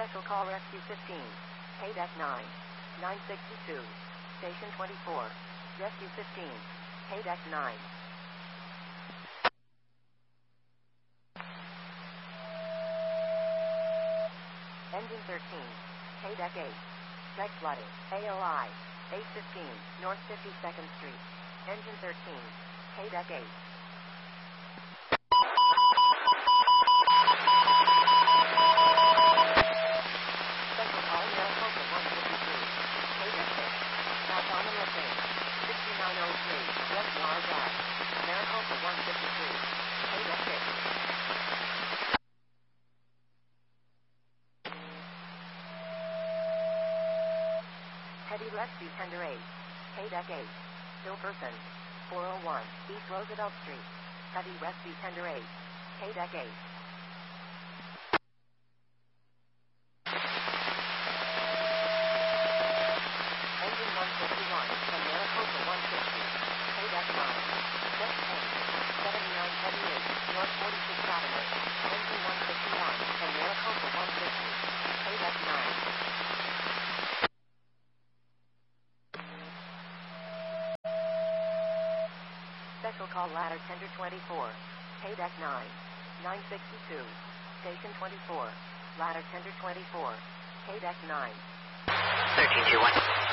Special call Rescue 15. Paydeck 9. 962. Station 24. Rescue 15. Paydeck 9. Engine 13. Paydeck 8. Deck flooding. AOI. 815. North 52nd Street. Engine 13. Paydeck 8. Special call Maricopa 153. Paydeck 6. South Lane. 6903. West Laura Drive. Maricopa 153. Paydeck 6. Heavy Rescue Tender 8. Paydeck 8. Silverton. 401. East Roosevelt Street. Heavy Rescue Tender 8. Paydeck 8. Engine 151 from Maricopa 150. Paydeck 9. Deck 10. 7978 North 46th Avenue. Engine 151 from Maricopa 150. Paydeck 9. Special call ladder tender 24. Paydeck 9. 962. Station 24. Ladder tender 24. Paydeck 9. 1321.